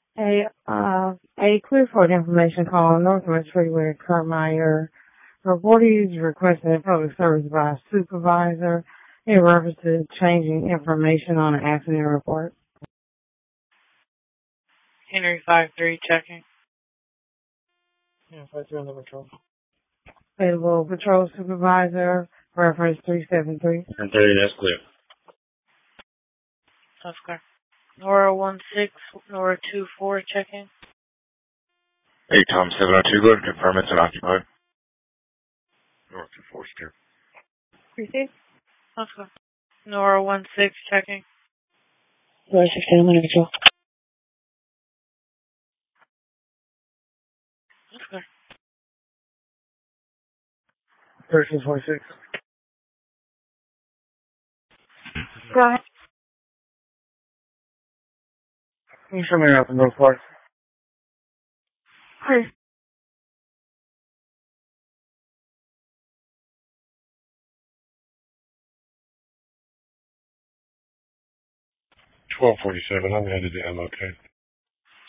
A Clearport information call on Northwest Freeway at Cartmire. Reportees requesting a public service by a supervisor in reference to changing information on an accident report. Henry 5-3 checking. Yeah, 5-3 on the patrol. Available patrol supervisor, reference 373. 1030, that's clear. That's clear. Nora 16, Nora 24 checking. Hey, Tom 702, go ahead and confirm it's unoccupied. Nora 24 is clear. Received. That's clear. Nora 16 checking. Nora 16, I'm under patrol. That's clear. 1346. Go ahead. Can you show me out the North Park? Please. 1247, I'm headed to MOK.